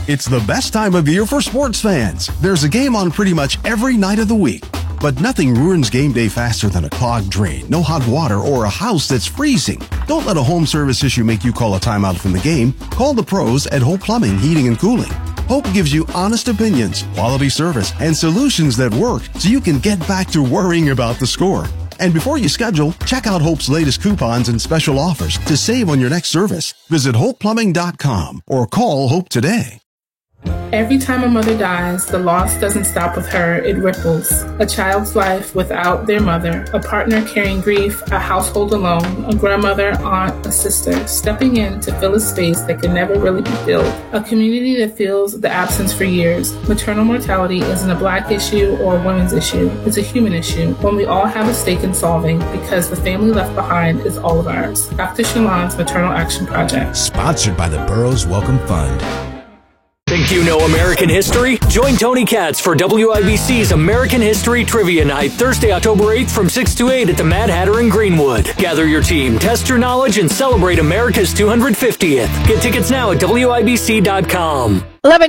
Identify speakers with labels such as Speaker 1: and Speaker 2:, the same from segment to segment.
Speaker 1: It's the best time of year for sports fans. There's a game on pretty much every night of the week. But nothing ruins game day faster than a clogged drain, no hot water, or a house that's freezing. Don't let a home service issue make you call a timeout from the game. Call the pros at Hope Plumbing, Heating, and Cooling. Hope gives you honest opinions, quality service, and solutions that work so you can get back to worrying about the score. And before you schedule, check out Hope's latest coupons and special offers to save on your next service. Visit HopePlumbing.com or call Hope today.
Speaker 2: Every time a mother dies, the loss doesn't stop with her, it ripples. A child's life without their mother, a partner carrying grief, a household alone, a grandmother, aunt, a sister, stepping in to fill a space that can never really be filled. A community that feels the absence for years. Maternal mortality isn't a Black issue or a women's issue. It's a human issue, one we all have a stake in solving because the family left behind is all of ours. Dr. Shalon's Maternal Action Project.
Speaker 3: Sponsored by the Burroughs Welcome Fund.
Speaker 4: Think you know American history? Join Tony Katz for WIBC's American History Trivia Night, Thursday, October 8th from 6 to 8 at the Mad Hatter in Greenwood. Gather your team, test your knowledge, and celebrate America's 250th. Get tickets now at WIBC.com.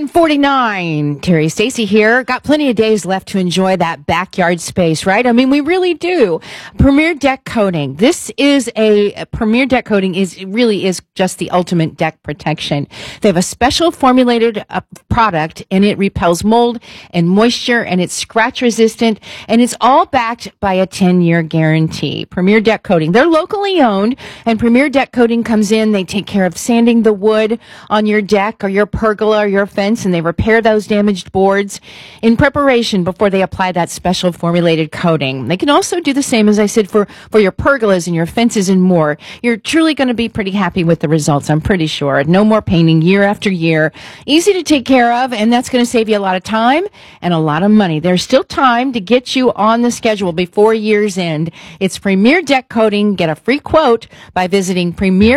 Speaker 5: 11:49. Terry Stacy here. Got plenty of days left to enjoy that backyard space, right? I mean, we really do. Premier Deck Coating. This is Premier Deck Coating really is just the ultimate deck protection. They have a special formulated product, and it repels mold and moisture, and it's scratch resistant, and it's all backed by a 10-year guarantee. Premier Deck Coating. They're locally owned, and Premier Deck Coating comes in. They take care of sanding the wood on your deck or your pergola or your fence, and they repair those damaged boards in preparation before they apply that special formulated coating. They can also do the same, as I said, for your pergolas and your fences and more. You're truly going to be pretty happy with the results, I'm pretty sure. No more painting year after year. Easy to take care of, and that's going to save you a lot of time and a lot of money. There's still time to get you on the schedule before year's end. It's Premier Deck Coating. Get a free quote by visiting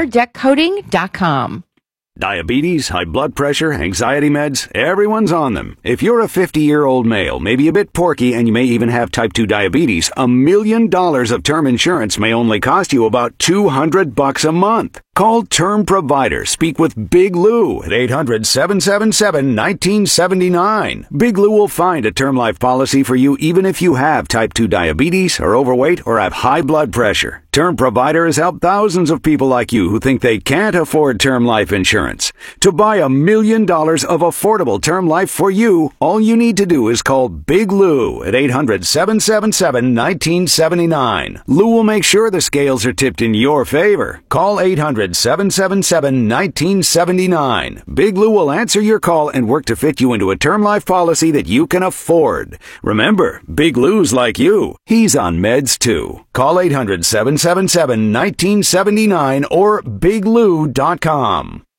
Speaker 5: PremierDeckCoating.com.
Speaker 6: Diabetes, high blood pressure, anxiety meds, everyone's on them. If you're a 50-year-old male, maybe a bit porky, and you may even have type 2 diabetes, $1 million of term insurance may only cost you about $200 a month. Call Term Provider. Speak with Big Lou at 800-777-1979. Big Lou will find a term life policy for you even if you have type 2 diabetes, are overweight, or have high blood pressure. Term Provider has helped thousands of people like you who think they can't afford term life insurance. To buy $1 million of affordable term life for you, all you need to do is call Big Lou at 800-777-1979. Lou will make sure the scales are tipped in your favor. Call 800-777-1979. Big Lou will answer your call and work to fit you into a term life policy that you can afford. Remember, Big Lou's like you. He's on meds too. Call 800-777-1979 or BigLou.com.